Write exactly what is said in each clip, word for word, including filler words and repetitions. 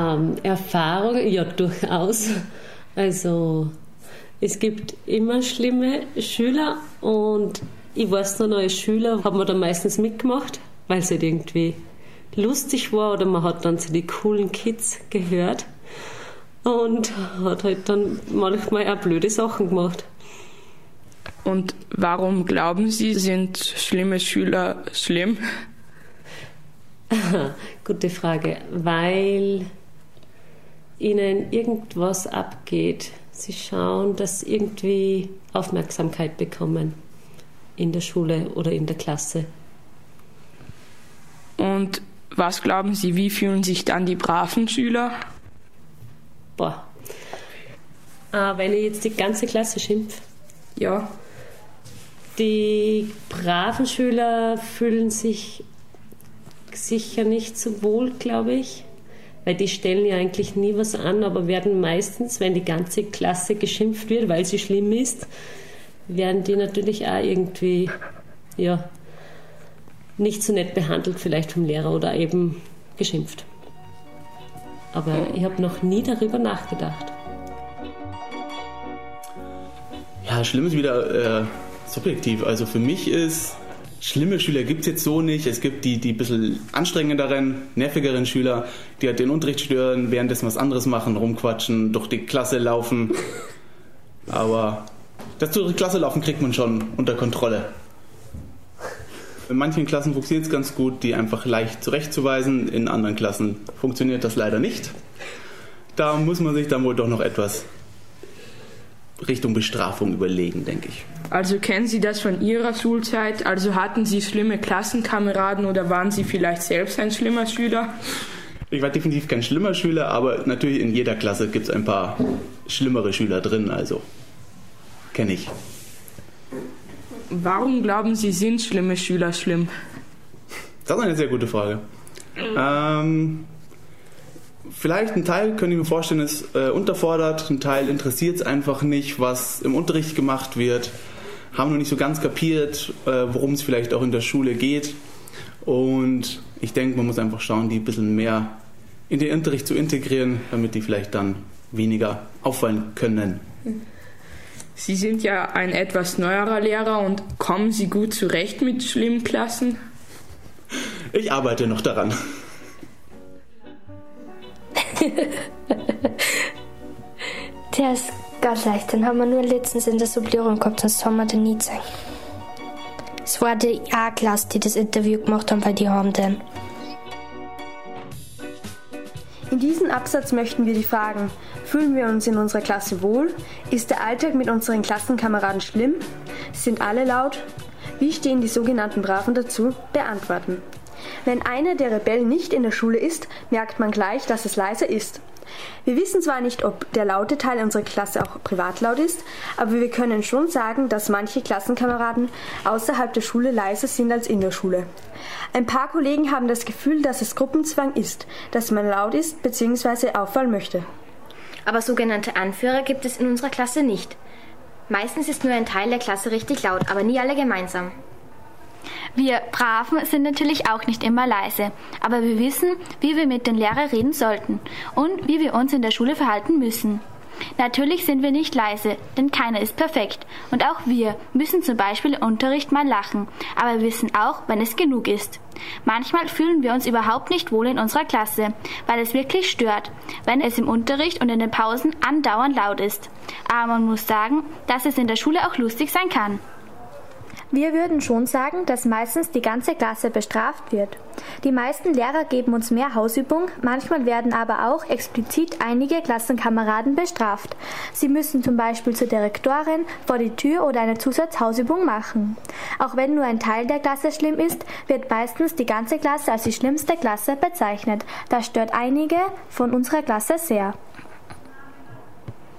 Ähm, Erfahrung, ja, durchaus. Also es gibt immer schlimme Schüler und ich weiß noch, als Schüler hat man da meistens mitgemacht, weil es halt irgendwie lustig war oder man hat dann zu den coolen Kids gehört und hat halt dann manchmal auch blöde Sachen gemacht. Und warum glauben Sie, sind schlimme Schüler schlimm? Gute Frage, weil ihnen irgendwas abgeht. Sie schauen, dass sie irgendwie Aufmerksamkeit bekommen in der Schule oder in der Klasse. Und was glauben Sie, wie fühlen sich dann die braven Schüler? Boah, ah, wenn ich jetzt die ganze Klasse schimpfe? Ja. Die braven Schüler fühlen sich sicher nicht so wohl, glaube ich, weil die stellen ja eigentlich nie was an, aber werden meistens, wenn die ganze Klasse geschimpft wird, weil sie schlimm ist, werden die natürlich auch irgendwie ja, nicht so nett behandelt vielleicht vom Lehrer oder eben geschimpft. Aber ich habe noch nie darüber nachgedacht. Ja, schlimm ist wieder äh, subjektiv. Also für mich ist, schlimme Schüler gibt es jetzt so nicht. Es gibt die, die ein bisschen anstrengenderen, nervigeren Schüler, die halt den Unterricht stören, währenddessen was anderes machen, rumquatschen, durch die Klasse laufen. Aber das durch die Klasse laufen kriegt man schon unter Kontrolle. In manchen Klassen funktioniert es ganz gut, die einfach leicht zurechtzuweisen. In anderen Klassen funktioniert das leider nicht. Da muss man sich dann wohl doch noch etwas Richtung Bestrafung überlegen, denke ich. Also kennen Sie das von Ihrer Schulzeit? Also hatten Sie schlimme Klassenkameraden oder waren Sie vielleicht selbst ein schlimmer Schüler? Ich war definitiv kein schlimmer Schüler, aber natürlich in jeder Klasse gibt es ein paar schlimmere Schüler drin, also kenne ich. Warum glauben Sie, sind schlimme Schüler schlimm? Das ist eine sehr gute Frage. Ähm, vielleicht ein Teil, könnte ich mir vorstellen, ist äh, unterfordert, ein Teil interessiert es einfach nicht, was im Unterricht gemacht wird, haben noch nicht so ganz kapiert, äh, worum es vielleicht auch in der Schule geht. Und ich denke, man muss einfach schauen, die ein bisschen mehr in den Unterricht zu integrieren, damit die vielleicht dann weniger auffallen können. Sie sind ja ein etwas neuerer Lehrer und kommen Sie gut zurecht mit schlimmen Klassen? Ich arbeite noch daran. Der ist ganz leicht, den haben wir nur letztens in der Sublierung gehabt, sonst haben wir den nie gezeigt. Es war die A-Klasse, die das Interview gemacht haben, weil die haben den. In diesem Absatz möchten wir die fragen: Fühlen wir uns in unserer Klasse wohl? Ist der Alltag mit unseren Klassenkameraden schlimm? Sind alle laut? Wie stehen die sogenannten Braven dazu? Beantworten. Wenn einer der Rebellen nicht in der Schule ist, merkt man gleich, dass es leiser ist. Wir wissen zwar nicht, ob der laute Teil unserer Klasse auch privat laut ist, aber wir können schon sagen, dass manche Klassenkameraden außerhalb der Schule leiser sind als in der Schule. Ein paar Kollegen haben das Gefühl, dass es Gruppenzwang ist, dass man laut ist bzw. auffallen möchte. Aber sogenannte Anführer gibt es in unserer Klasse nicht. Meistens ist nur ein Teil der Klasse richtig laut, aber nie alle gemeinsam. Wir Braven sind natürlich auch nicht immer leise, aber wir wissen, wie wir mit den Lehrern reden sollten und wie wir uns in der Schule verhalten müssen. Natürlich sind wir nicht leise, denn keiner ist perfekt und auch wir müssen zum Beispiel im Unterricht mal lachen, aber wir wissen auch, wenn es genug ist. Manchmal fühlen wir uns überhaupt nicht wohl in unserer Klasse, weil es wirklich stört, wenn es im Unterricht und in den Pausen andauernd laut ist. Aber man muss sagen, dass es in der Schule auch lustig sein kann. Wir würden schon sagen, dass meistens die ganze Klasse bestraft wird. Die meisten Lehrer geben uns mehr Hausübung, manchmal werden aber auch explizit einige Klassenkameraden bestraft. Sie müssen zum Beispiel zur Direktorin, vor die Tür oder eine Zusatzhausübung machen. Auch wenn nur ein Teil der Klasse schlimm ist, wird meistens die ganze Klasse als die schlimmste Klasse bezeichnet. Das stört einige von unserer Klasse sehr.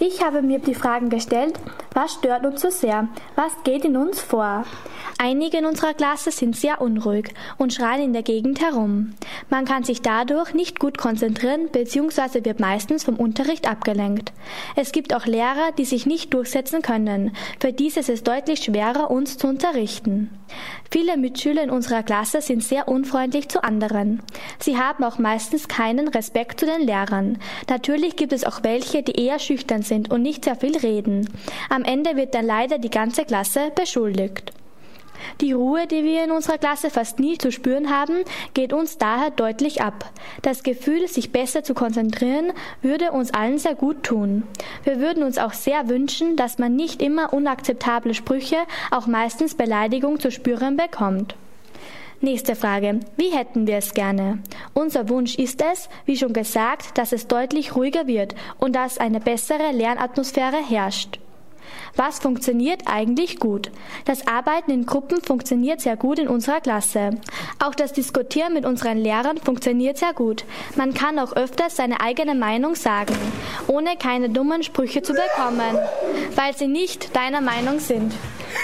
Ich habe mir die Fragen gestellt, was stört uns so sehr? Was geht in uns vor? Einige in unserer Klasse sind sehr unruhig und schreien in der Gegend herum. Man kann sich dadurch nicht gut konzentrieren bzw. wird meistens vom Unterricht abgelenkt. Es gibt auch Lehrer, die sich nicht durchsetzen können. Für diese ist es deutlich schwerer, uns zu unterrichten. Viele Mitschüler in unserer Klasse sind sehr unfreundlich zu anderen. Sie haben auch meistens keinen Respekt zu den Lehrern. Natürlich gibt es auch welche, die eher schüchtern sind und nicht sehr viel reden. Am Ende wird dann leider die ganze Klasse beschuldigt. Die Ruhe, die wir in unserer Klasse fast nie zu spüren haben, geht uns daher deutlich ab. Das Gefühl, sich besser zu konzentrieren, würde uns allen sehr gut tun. Wir würden uns auch sehr wünschen, dass man nicht immer unakzeptable Sprüche, auch meistens Beleidigung zu spüren bekommt. Nächste Frage. Wie hätten wir es gerne? Unser Wunsch ist es, wie schon gesagt, dass es deutlich ruhiger wird und dass eine bessere Lernatmosphäre herrscht. Was funktioniert eigentlich gut? Das Arbeiten in Gruppen funktioniert sehr gut in unserer Klasse. Auch das Diskutieren mit unseren Lehrern funktioniert sehr gut. Man kann auch öfters seine eigene Meinung sagen, ohne keine dummen Sprüche zu bekommen, weil sie nicht deiner Meinung sind.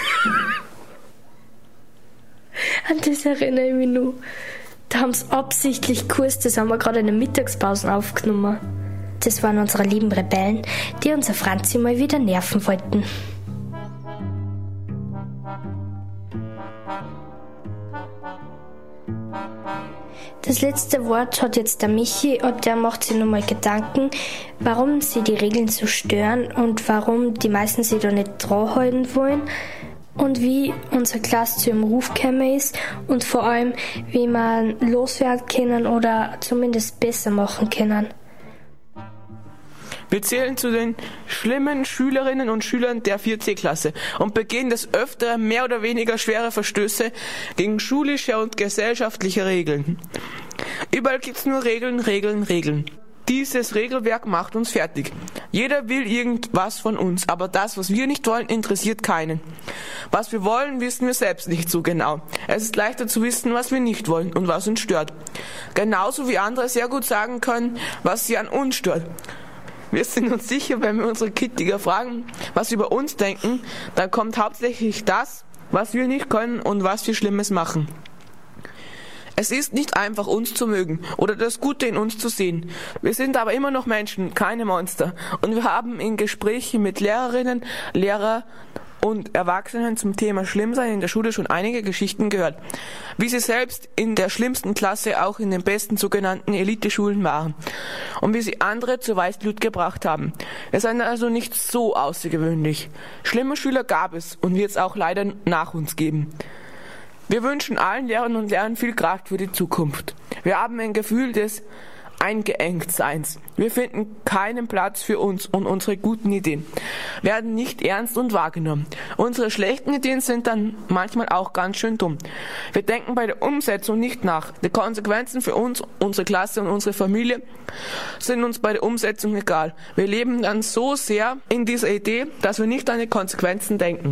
An das erinnere ich mich noch. Da haben sie absichtlich Kurs, das haben wir gerade in der Mittagspause aufgenommen. Das waren unsere lieben Rebellen, die unser Franzi mal wieder nerven wollten. Das letzte Wort hat jetzt der Michi und der macht sich nochmal Gedanken, warum sie die Regeln so stören und warum die meisten sich da nicht dran halten wollen und wie unsere Klasse zu ihrem Ruf gekommen ist und vor allem, wie man loswerden können oder zumindest besser machen können. Wir zählen zu den schlimmen Schülerinnen und Schülern der vier C Klasse und begehen des Öfteren mehr oder weniger schwere Verstöße gegen schulische und gesellschaftliche Regeln. Überall gibt's nur Regeln, Regeln, Regeln. Dieses Regelwerk macht uns fertig. Jeder will irgendwas von uns, aber das, was wir nicht wollen, interessiert keinen. Was wir wollen, wissen wir selbst nicht so genau. Es ist leichter zu wissen, was wir nicht wollen und was uns stört. Genauso wie andere sehr gut sagen können, was sie an uns stört. Wir sind uns sicher, wenn wir unsere Kritiker fragen, was sie über uns denken, dann kommt hauptsächlich das, was wir nicht können und was wir Schlimmes machen. Es ist nicht einfach, uns zu mögen oder das Gute in uns zu sehen. Wir sind aber immer noch Menschen, keine Monster. Und wir haben in Gesprächen mit Lehrerinnen, Lehrer und Erwachsenen zum Thema Schlimmsein in der Schule schon einige Geschichten gehört. Wie sie selbst in der schlimmsten Klasse auch in den besten sogenannten Eliteschulen waren. Und wie sie andere zur Weißglut gebracht haben. Wir sind also nicht so außergewöhnlich. Schlimme Schüler gab es und wird es auch leider nach uns geben. Wir wünschen allen Lehrern und Lehrern viel Kraft für die Zukunft. Wir haben ein Gefühl des Eingeengtseins. Wir finden keinen Platz für uns und unsere guten Ideen werden nicht ernst und wahrgenommen. Unsere schlechten Ideen sind dann manchmal auch ganz schön dumm. Wir denken bei der Umsetzung nicht nach. Die Konsequenzen für uns, unsere Klasse und unsere Familie sind uns bei der Umsetzung egal. Wir leben dann so sehr in dieser Idee, dass wir nicht an die Konsequenzen denken.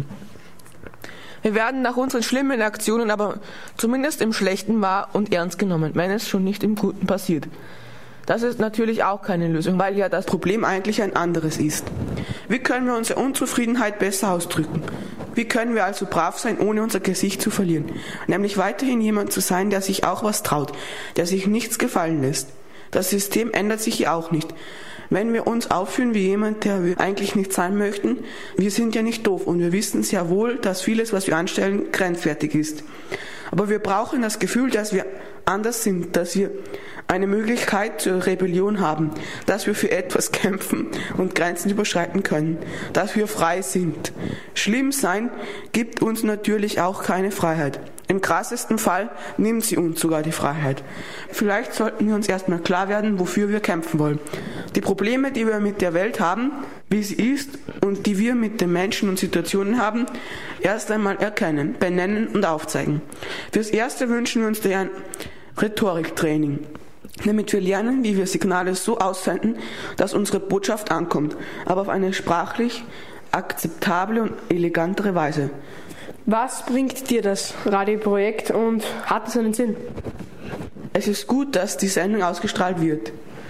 Wir werden nach unseren schlimmen Aktionen aber zumindest im Schlechten wahr und ernst genommen, wenn es schon nicht im Guten passiert. Das ist natürlich auch keine Lösung, weil ja das Problem eigentlich ein anderes ist. Wie können wir unsere Unzufriedenheit besser ausdrücken? Wie können wir also brav sein, ohne unser Gesicht zu verlieren? Nämlich weiterhin jemand zu sein, der sich auch was traut, der sich nichts gefallen lässt. Das System ändert sich ja auch nicht. Wenn wir uns aufführen wie jemand, der wir eigentlich nicht sein möchten, wir sind ja nicht doof und wir wissen sehr wohl, dass vieles, was wir anstellen, grenzwertig ist. Aber wir brauchen das Gefühl, dass wir anders sind, dass wir eine Möglichkeit zur Rebellion haben, dass wir für etwas kämpfen und Grenzen überschreiten können, dass wir frei sind. Schlimm sein gibt uns natürlich auch keine Freiheit. Im krassesten Fall nimmt sie uns sogar die Freiheit. Vielleicht sollten wir uns erstmal klar werden, wofür wir kämpfen wollen. Die Probleme, die wir mit der Welt haben, wie sie ist und die wir mit den Menschen und Situationen haben, erst einmal erkennen, benennen und aufzeigen. Fürs Erste wünschen wir uns ein Rhetoriktraining, damit wir lernen, wie wir Signale so aussenden, dass unsere Botschaft ankommt, aber auf eine sprachlich akzeptable und elegantere Weise. Was bringt dir das Radioprojekt und hat es einen Sinn? Es ist gut, dass die Sendung ausgestrahlt wird.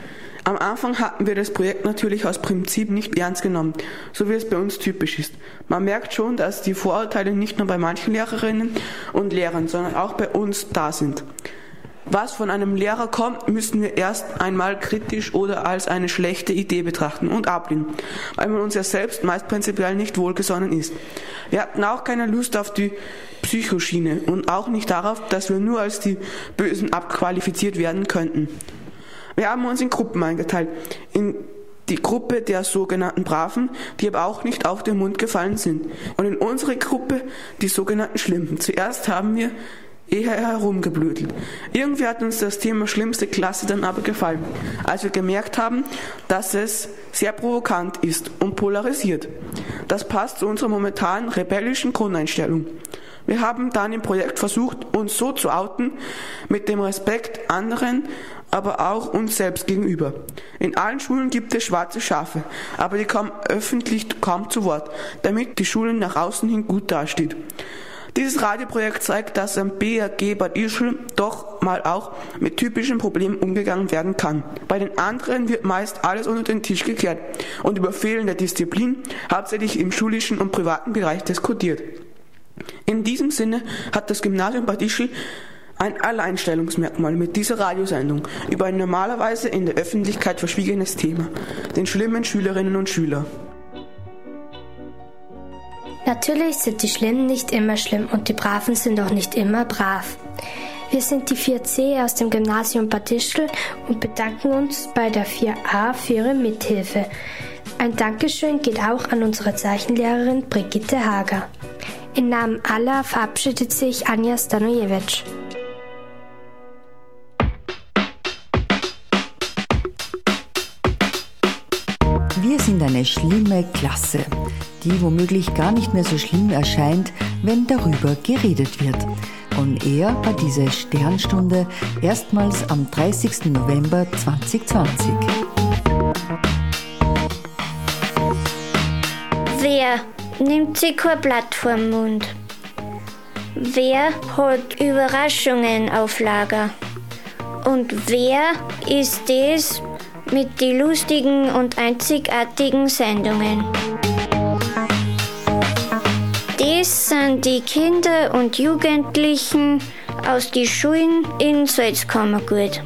Am Anfang hatten wir das Projekt natürlich aus Prinzip nicht ernst genommen, so wie es bei uns typisch ist. Man merkt schon, dass die Vorurteile nicht nur bei manchen Lehrerinnen und Lehrern, sondern auch bei uns da sind. Was von einem Lehrer kommt, müssen wir erst einmal kritisch oder als eine schlechte Idee betrachten und ablehnen, weil man uns ja selbst meist prinzipiell nicht wohlgesonnen ist. Wir hatten auch keine Lust auf die Psychoschiene und auch nicht darauf, dass wir nur als die Bösen abqualifiziert werden könnten. Wir haben uns in Gruppen eingeteilt, in die Gruppe der sogenannten Braven, die aber auch nicht auf den Mund gefallen sind, und in unsere Gruppe die sogenannten Schlimmen. Zuerst haben wir eher herumgeblödelt. Irgendwie hat uns das Thema schlimmste Klasse dann aber gefallen, als wir gemerkt haben, dass es sehr provokant ist und polarisiert. Das passt zu unserer momentanen rebellischen Grundeinstellung. Wir haben dann im Projekt versucht, uns so zu outen, mit dem Respekt anderen, aber auch uns selbst gegenüber. In allen Schulen gibt es schwarze Schafe, aber die kommen öffentlich kaum zu Wort, damit die Schule nach außen hin gut dasteht. Dieses Radioprojekt zeigt, dass am B R G Bad Ischl doch mal auch mit typischen Problemen umgegangen werden kann. Bei den anderen wird meist alles unter den Tisch gekehrt und über fehlende Disziplin hauptsächlich im schulischen und privaten Bereich diskutiert. In diesem Sinne hat das Gymnasium Bad Ischl ein Alleinstellungsmerkmal mit dieser Radiosendung über ein normalerweise in der Öffentlichkeit verschwiegenes Thema, den schlimmen Schülerinnen und Schülern. Natürlich sind die Schlimmen nicht immer schlimm und die Braven sind auch nicht immer brav. Wir sind die vier C aus dem Gymnasium Bad Ischl und bedanken uns bei der vier A für ihre Mithilfe. Ein Dankeschön geht auch an unsere Zeichenlehrerin Brigitte Hager. Im Namen aller verabschiedet sich Anja Stanojevic. Wir sind eine schlimme Klasse, die womöglich gar nicht mehr so schlimm erscheint, wenn darüber geredet wird. On Air war diese Sternstunde erstmals am dreißigsten November zweitausendzwanzig. Wer nimmt sich kein Blatt vorm Mund? Wer hat Überraschungen auf Lager? Und wer ist es mit den lustigen und einzigartigen Sendungen? Das sind die Kinder und Jugendlichen aus den Schulen in Salzkammergut.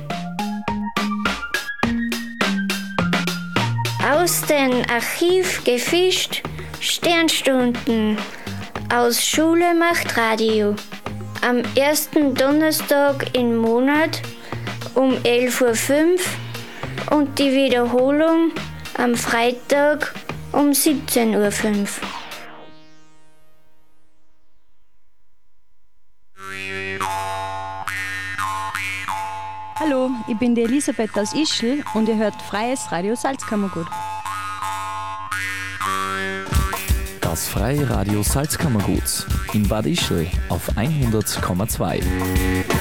Aus dem Archiv gefischt, Sternstunden. Aus Schule macht Radio. Am ersten Donnerstag im Monat um elf Uhr fünf und die Wiederholung am Freitag um siebzehn Uhr fünf. Hallo, ich bin die Elisabeth aus Ischl und ihr hört Freies Radio Salzkammergut. Das Freie Radio Salzkammergut in Bad Ischl auf hundert Komma zwei.